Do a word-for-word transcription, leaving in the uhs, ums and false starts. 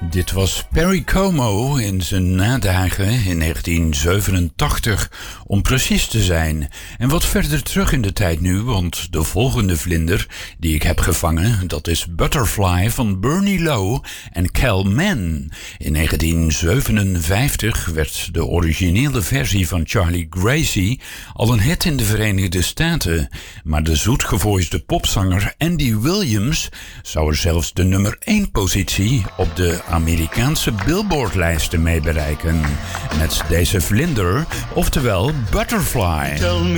Dit was Perry Como in zijn nadagen in negentien zevenentachtig, om precies te zijn. En wat verder terug in de tijd nu, want de volgende vlinder die ik heb gevangen, dat is Butterfly van Bernie Lowe en Cal Mann. In negentien zevenenvijftig werd de originele versie van Charlie Gracie al een hit in de Verenigde Staten. Maar de zoetgevoiste popzanger Andy Williams zou er zelfs de nummer één positie op de Amerikaanse Billboard-lijsten mee bereiken. Met deze vlinder, oftewel Butterfly.